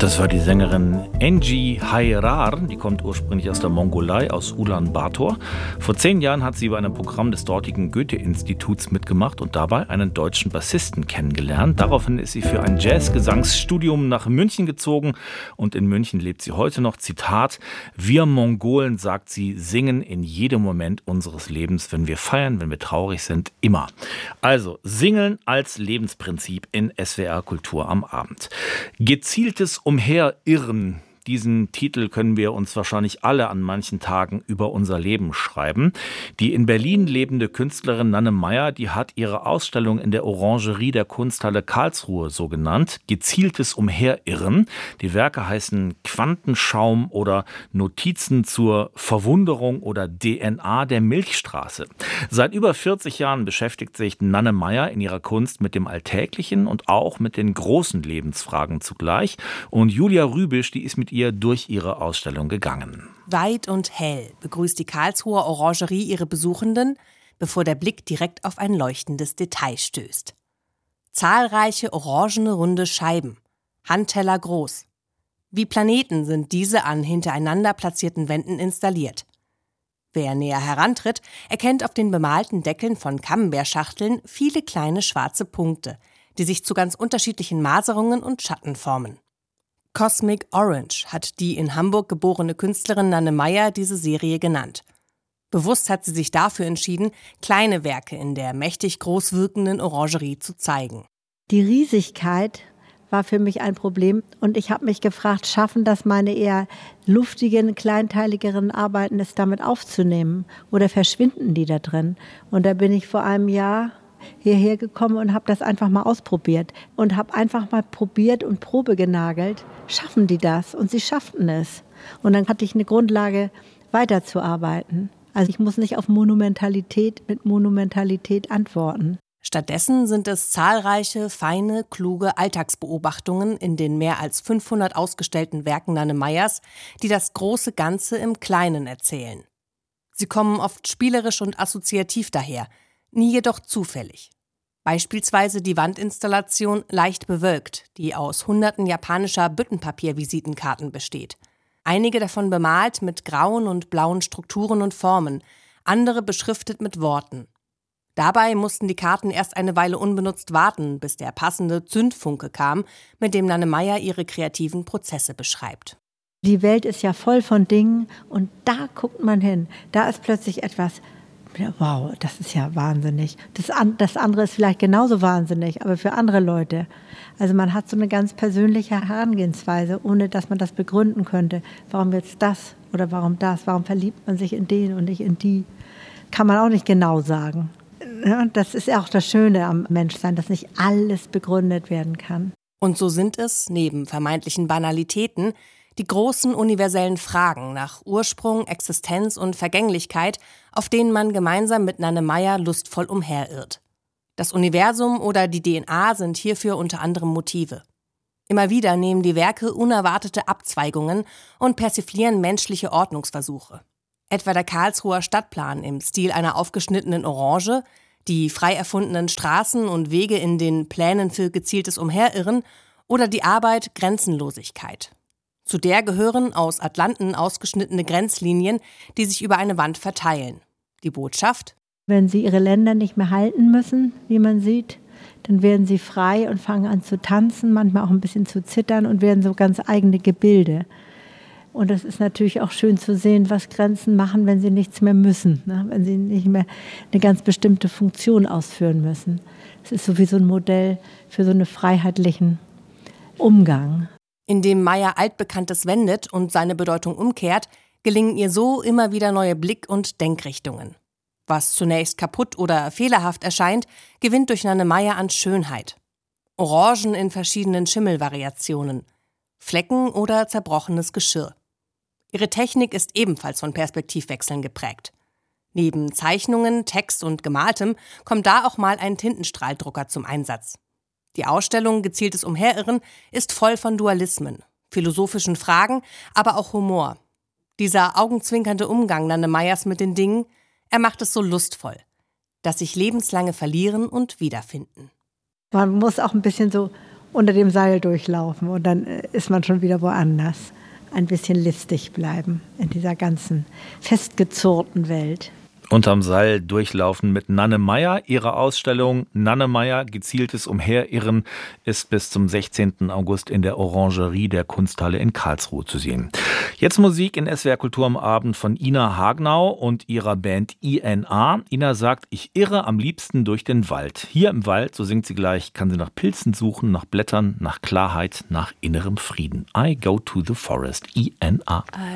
Das war die Sängerin Engi Hayrar, die kommt ursprünglich aus der Mongolei, aus Ulaanbaatar. Vor 10 Jahren hat sie bei einem Programm des dortigen Goethe-Instituts mitgemacht und dabei einen deutschen Bassisten kennengelernt. Daraufhin ist sie für ein Jazz-Gesangsstudium nach München gezogen und in München lebt sie heute noch. Zitat: Wir Mongolen, sagt sie, singen in jedem Moment unseres Lebens, wenn wir feiern, wenn wir traurig sind, immer. Also Singen als Lebensprinzip in SWR Kultur am Abend. Gezieltes Umherirren. Diesen Titel können wir uns wahrscheinlich alle an manchen Tagen über unser Leben schreiben. Die in Berlin lebende Künstlerin Nanne Meyer, die hat ihre Ausstellung in der Orangerie der Kunsthalle Karlsruhe so genannt: Gezieltes Umherirren. Die Werke heißen Quantenschaum oder Notizen zur Verwunderung oder DNA der Milchstraße. Seit über 40 Jahren beschäftigt sich Nanne Meyer in ihrer Kunst mit dem Alltäglichen und auch mit den großen Lebensfragen zugleich. Und Julia Rübisch, die ist mit ihr durch ihre Ausstellung gegangen. Weit und hell begrüßt die Karlsruher Orangerie ihre Besuchenden, bevor der Blick direkt auf ein leuchtendes Detail stößt. Zahlreiche orangene runde Scheiben, Handteller groß. Wie Planeten sind diese an hintereinander platzierten Wänden installiert. Wer näher herantritt, erkennt auf den bemalten Deckeln von Camembert-Schachteln viele kleine schwarze Punkte, die sich zu ganz unterschiedlichen Maserungen und Schatten formen. Cosmic Orange hat die in Hamburg geborene Künstlerin Nanne Meyer diese Serie genannt. Bewusst hat sie sich dafür entschieden, kleine Werke in der mächtig groß wirkenden Orangerie zu zeigen. Die Riesigkeit war für mich ein Problem und ich habe mich gefragt, schaffen das meine eher luftigen, kleinteiligeren Arbeiten, es damit aufzunehmen oder verschwinden die da drin? Und da bin ich vor einem Jahr hierher gekommen und habe das einfach mal ausprobiert und habe einfach mal probiert und Probe genagelt. Schaffen die das? Und sie schafften es. Und dann hatte ich eine Grundlage, weiterzuarbeiten. Also ich muss nicht auf Monumentalität mit Monumentalität antworten. Stattdessen sind es zahlreiche, feine, kluge Alltagsbeobachtungen in den mehr als 500 ausgestellten Werken Nanne Meyers, die das große Ganze im Kleinen erzählen. Sie kommen oft spielerisch und assoziativ daher, nie jedoch zufällig. Beispielsweise die Wandinstallation Leicht bewölkt, die aus hunderten japanischer Büttenpapier-Visitenkarten besteht. Einige davon bemalt mit grauen und blauen Strukturen und Formen, andere beschriftet mit Worten. Dabei mussten die Karten erst eine Weile unbenutzt warten, bis der passende Zündfunke kam, mit dem Nanne Meyer ihre kreativen Prozesse beschreibt. Die Welt ist ja voll von Dingen und da guckt man hin. Da ist plötzlich etwas. Wow, das ist ja wahnsinnig. Das andere ist vielleicht genauso wahnsinnig, aber für andere Leute. Also man hat so eine ganz persönliche Herangehensweise, ohne dass man das begründen könnte. Warum jetzt das oder warum das? Warum verliebt man sich in den und nicht in die? Kann man auch nicht genau sagen. Ja, das ist auch das Schöne am Menschsein, dass nicht alles begründet werden kann. Und so sind es, neben vermeintlichen Banalitäten, die großen universellen Fragen nach Ursprung, Existenz und Vergänglichkeit, auf denen man gemeinsam mit Nanne Meyer lustvoll umherirrt. Das Universum oder die DNA sind hierfür unter anderem Motive. Immer wieder nehmen die Werke unerwartete Abzweigungen und persiflieren menschliche Ordnungsversuche. Etwa der Karlsruher Stadtplan im Stil einer aufgeschnittenen Orange, die frei erfundenen Straßen und Wege in den Plänen für gezieltes Umherirren oder die Arbeit Grenzenlosigkeit. Zu der gehören aus Atlanten ausgeschnittene Grenzlinien, die sich über eine Wand verteilen. Die Botschaft: Wenn sie ihre Länder nicht mehr halten müssen, wie man sieht, dann werden sie frei und fangen an zu tanzen, manchmal auch ein bisschen zu zittern und werden so ganz eigene Gebilde. Und das ist natürlich auch schön zu sehen, was Grenzen machen, wenn sie nichts mehr müssen, ne? Wenn sie nicht mehr eine ganz bestimmte Funktion ausführen müssen. Es ist so wie so ein Modell für so einen freiheitlichen Umgang. Indem Meyer Altbekanntes wendet und seine Bedeutung umkehrt, gelingen ihr so immer wieder neue Blick- und Denkrichtungen. Was zunächst kaputt oder fehlerhaft erscheint, gewinnt durch Nanne Meyer an Schönheit. Orangen in verschiedenen Schimmelvariationen, Flecken oder zerbrochenes Geschirr. Ihre Technik ist ebenfalls von Perspektivwechseln geprägt. Neben Zeichnungen, Text und Gemaltem kommt da auch mal ein Tintenstrahldrucker zum Einsatz. Die Ausstellung Gezieltes Umherirren ist voll von Dualismen, philosophischen Fragen, aber auch Humor. Dieser augenzwinkernde Umgang Nanne Meyers mit den Dingen, er macht es so lustvoll, dass sich lebenslange verlieren und wiederfinden. Man muss auch ein bisschen so unter dem Seil durchlaufen und dann ist man schon wieder woanders. Ein bisschen listig bleiben in dieser ganzen festgezurrten Welt. Unterm Seil durchlaufen mit Nanne Meyer. Ihre Ausstellung Nanne Meyer, gezieltes Umherirren, ist bis zum 16. August in der Orangerie der Kunsthalle in Karlsruhe zu sehen. Jetzt Musik in SWR Kultur am Abend von Ina Hagnau und ihrer Band INA. Ina sagt, ich irre am liebsten durch den Wald. Hier im Wald, so singt sie gleich, kann sie nach Pilzen suchen, nach Blättern, nach Klarheit, nach innerem Frieden. I go to the forest, INA.